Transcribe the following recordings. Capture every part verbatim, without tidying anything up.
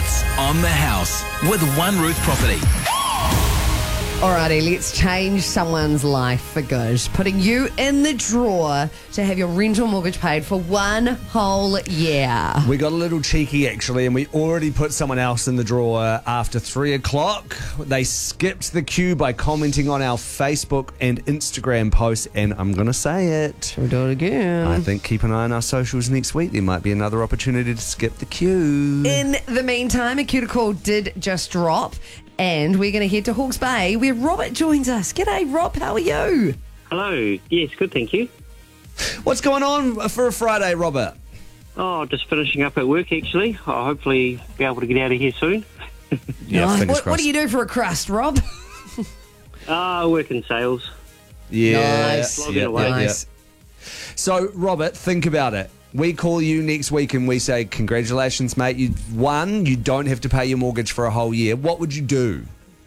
It's On the House with One Roof Property. Alrighty, let's change someone's life for good. Putting you in the drawer to have your rental mortgage paid for one whole year. We got a little cheeky actually, and we already put someone else in the drawer after three o'clock. They skipped the queue by commenting on our Facebook and Instagram posts, and I'm going to say it. We'll do it again. I think keep an eye on our socials next week. There might be another opportunity to skip the queue. In the meantime, a cuticle did just drop, and we're going to head to Hawke's Bay where Robert joins us. G'day, Rob. How are you? Hello. Yes, good, thank you. What's going on for a Friday, Robert? Oh, just finishing up at work, actually. I'll hopefully be able to get out of here soon. Yeah, Nice. fingers What, what crossed. do you do for a crust, Rob? Ah, I work in sales. Yeah. Nice. Logging away. yeah. Nice. So, Robert, think about it. We call you next week and we say, congratulations, mate. You won. You don't have to pay your mortgage for a whole year. What would you do?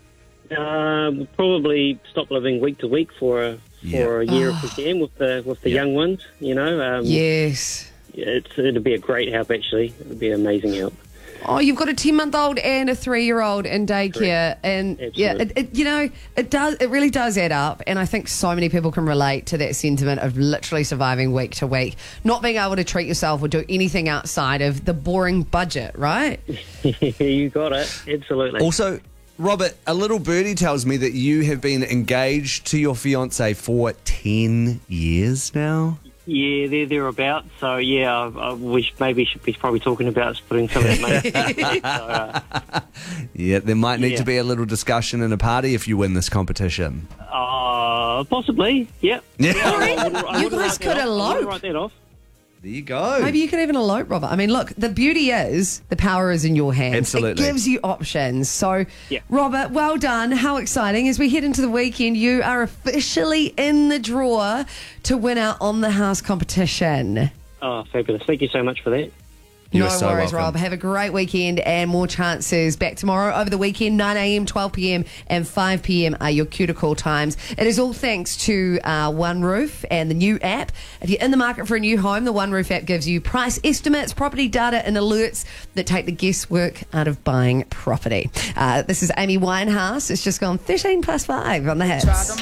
Uh, we'll probably stop living week to week for a, Yeah. for a year if we can with the with the Yeah. young ones. You know, um, Yes. it's, it'd be a great help. Actually, it'd be an amazing help. Oh, you've got a ten-month-old and a three-year-old in daycare, and yeah, it, Absolutely. it, you know, it does. It really does add up, and I think so many people can relate to that sentiment of literally surviving week to week, not being able to treat yourself or do anything outside of the boring budget, right? You got it. Absolutely. Also, Robert, a little birdie tells me that you have been engaged to your fiance for ten years now. Yeah, they're thereabouts. So yeah, I, I wish maybe should be probably talking about putting some of that money. so, uh, Yeah, there might need Yeah. to be a little discussion and a party if you win this competition. uh, possibly. Yep. Yeah. I wouldn't- I You wouldn't guys write that could off. I elope. wouldn't write that off. There you go. Maybe you could even elope, Robert. I mean, look, the beauty is the power is in your hands. Absolutely. It gives you options. So, Yeah. Robert, well done. How exciting. As we head into the weekend, you are officially in the drawer to win our On the House competition. Oh, fabulous. Thank you so much for that. You no are so worries, welcome. Rob. Have a great weekend and more chances back tomorrow over the weekend. nine a.m, twelve p.m. and five p.m. are your cuticle times. It is all thanks to uh, One Roof and the new app. If you're in the market for a new home, the One Roof app gives you price estimates, property data and alerts that take the guesswork out of buying property. Uh, this is Amy Winehouse. It's just gone thirteen past five on the Hits.